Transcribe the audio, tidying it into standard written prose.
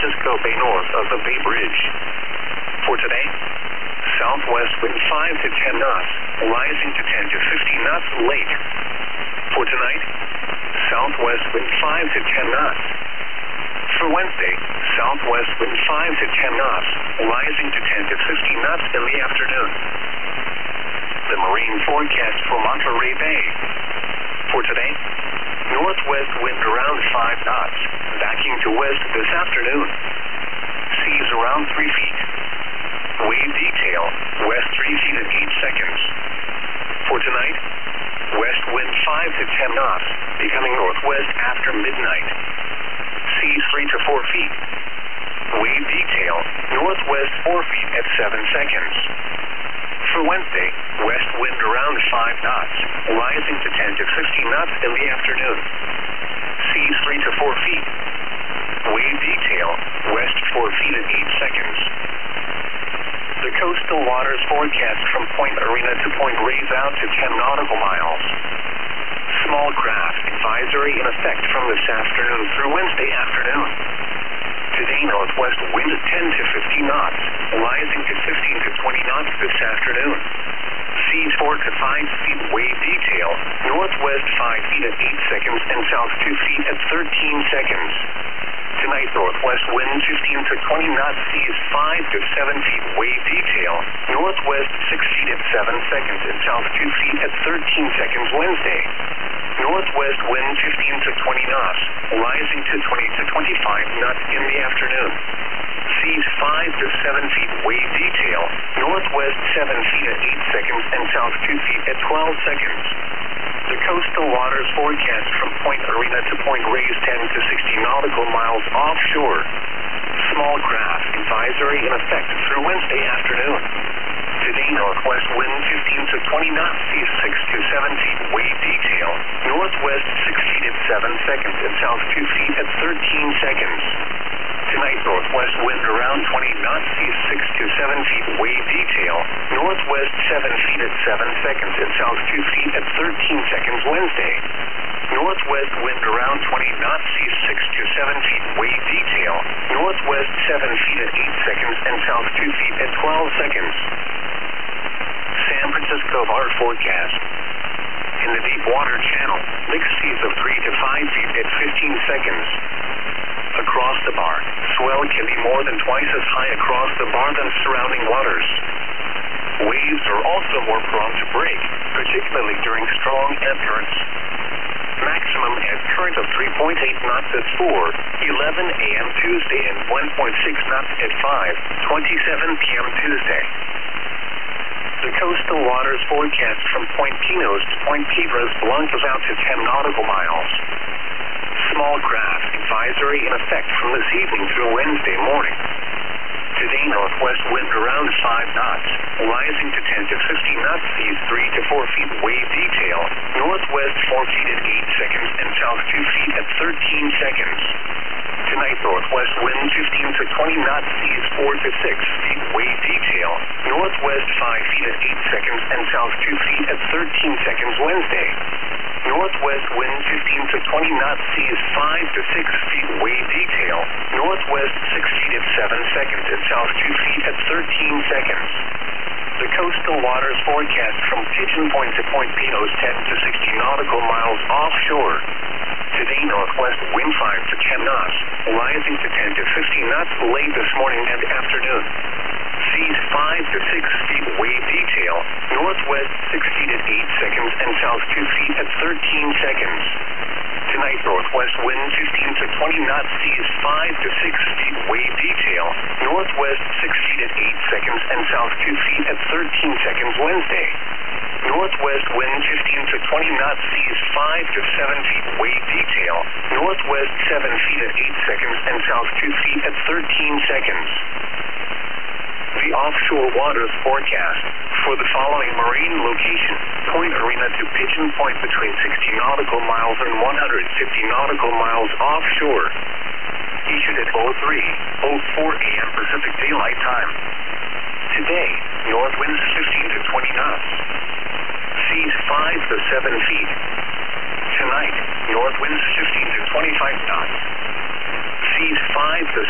Francisco Bay north of the Bay Bridge. For today, southwest wind 5 to 10 knots, rising to 10 to 15 knots late. For tonight, southwest wind 5 to 10 knots. For Wednesday, southwest wind 5 to 10 knots, rising to 10 to 15 knots in the afternoon. The marine forecast for Monterey Bay. For today, northwest wind around 5 knots, backing to west this afternoon. Seas around 3 feet. Wave detail, west 3 feet and 8 seconds. For tonight, west wind 5 to 10 knots, becoming northwest after midnight. Seas 3 to 4 feet. Wave detail, northwest 4 feet at 7 seconds. For Wednesday, west wind around 5 knots, rising to 10 to 15 knots in the afternoon. Seas 3 to 4 feet. Wave detail, west 4 feet and 8 seconds. The coastal waters forecast from Point Arena to Point Reyes out to 10 nautical miles. Small craft advisory in effect from this afternoon through Wednesday afternoon. Today, northwest wind 10 to 15 knots, rising to 15 to 20 knots this afternoon. Seas 4 to 5 feet, wave detail, northwest 5 feet at 8 seconds and south 2 feet at 13 seconds. Tonight, northwest wind 15 to 20 knots, seas 5 to 7 feet, wave detail, northwest 6 feet at 7 seconds and south 2 feet at 13 seconds Wednesday. Northwest wind 15 to 20 knots, rising to 20 to 25 knots in the afternoon. Seas 5 to 7 feet, wave detail, northwest 7 feet at 8 seconds and south 2 feet at 12 seconds. The coastal waters forecast from Point Arena to Point Reyes 10 to 60 nautical miles offshore. Small craft advisory in effect through Wednesday afternoon. Today, northwest wind 15 to 20 knots, seas 6 to 7 feet, wave detail, northwest 6 feet at 7 seconds and south 2 feet at 13 seconds. Tonight, northwest wind around 20 knots, seas 6 to 7 feet, wave detail, northwest 7 feet at 7 seconds and south 2 feet at 13 seconds Wednesday. Northwest wind around 20 knots, seas 6 to 7 feet, wave detail, northwest 7 feet at 8 seconds and south 2 feet at 12 seconds. San Francisco Bar forecast. In the deep water channel, mixed seas of 3 to 5 feet at 15 seconds. Across the bar, swell can be more than twice as high across the bar than surrounding waters. Waves are also more prone to break, particularly during strong ebb currents. Maximum ebb current of 3.8 knots at 4:11 a.m. Tuesday and 1.6 knots at 5:27 p.m. Tuesday. The coastal waters forecast from Point Pinos to Point Piedras Blancas out to 10 nautical miles. Small craft advisory in effect from this evening through Wednesday morning. Today, northwest wind around 5 knots, rising to 10 to 15 knots, seas 3 to 4 feet, wave detail, northwest 4 feet at 8 seconds and south 2 feet at 13 seconds. Tonight, northwest wind 15 to 20 knots, seas 4 to 6 feet, wave detail, northwest 5 feet at 8 seconds and south 2 feet at 13 seconds Wednesday. Northwest wind 15 to 20 knots, seas 5 to 6 feet, wave detail, northwest 6 feet at 7 seconds and south 2 feet at 13 seconds. The coastal waters forecast from Pigeon Point to Point Pinos 10 to 60 nautical miles offshore. Today, northwest wind 5 to 10 knots, rising to 10 to 15 knots late this morning and afternoon. Seas 5 to 6 feet, wave detail, northwest 6 feet at 8 seconds and south 2 feet at 13 seconds. Tonight, northwest wind 15 to 20 knots, seas 5 to 6 feet, wave detail, northwest 6 feet at 8 seconds and south 2 feet at 13 seconds Wednesday. Northwest wind 15 to 20 knots, seas 5 to 7 feet, wave detail, northwest 7 feet at 8 seconds and south 2 feet at 13 seconds. The offshore waters forecast for the following marine location: Point Arena to Pigeon Point between 60 nautical miles and 150 nautical miles offshore. Issued at 03:04 a.m. Pacific Daylight Time. Today, north winds 15 to 20 knots. Seas 5 to 7 feet. Tonight, north winds 15 to 25 knots. Seas 5 to